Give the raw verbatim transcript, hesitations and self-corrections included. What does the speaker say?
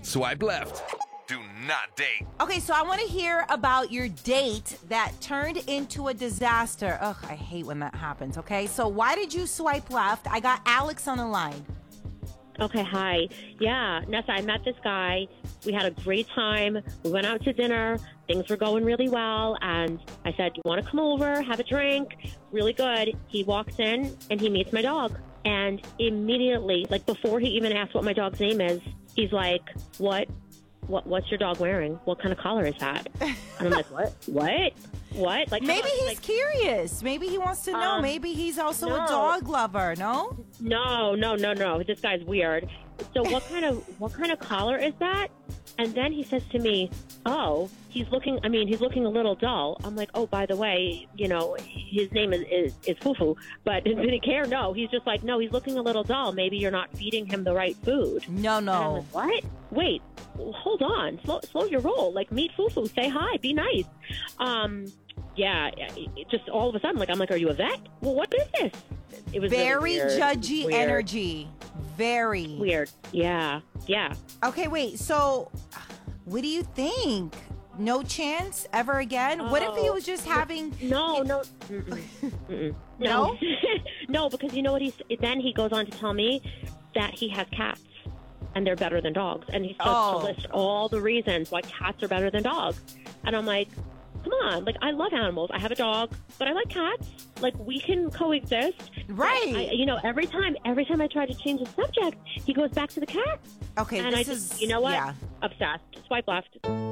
Swipe left. Do not date. Okay, so I want to hear about your date that turned into a disaster. Ugh, I hate when that happens, okay? So why did you swipe left? I got Alex on the line. Okay, hi. Yeah, Nessa, I met this guy. We had a great time. We went out to dinner. Things were going really well. And I said, you want to come over, have a drink? Really good. He walks in and he meets my dog. And immediately, like before he even asked what my dog's name is, he's like, what? What, what's your dog wearing? What kind of collar is that? And I'm like, what? What? What? Like Maybe he's like, curious. Maybe he wants to know. Um, Maybe he's also no. a dog lover. No? No, no, no, no. This guy's weird. So what kind of what kind of collar is that? And then he says to me, "Oh, he's looking. I mean, he's looking a little dull." I'm like, "Oh, by the way, you know, his name is is, is Fufu." But did he care? No. He's just like, "No, he's looking a little dull. Maybe you're not feeding him the right food." No, And I'm no. like, what? Wait, hold on. Slow, slow your roll. Like, meet Fufu. Say hi. Be nice. Um, yeah. It just all of a sudden, like, I'm like, "Are you a vet? Well, what is this?" It was Very really weird. judgy Weird. energy. Very. Weird. Yeah. Yeah. Okay, wait. So, what do you think? No chance ever again? What if he Oh, was just having? No, no, mm-mm, mm-mm. No? no, no, because you know what? He's then he goes on to tell me that he has cats and they're better than dogs, and he starts Oh. to list all the reasons why cats are better than dogs, and I'm like, come on, like I love animals. I have a dog, but I like cats. Like we can coexist. Right. I, you know, every time, every time I try to change the subject, he goes back to the cat. Okay, And this I just, is you know what? Yeah. Obsessed. Swipe left.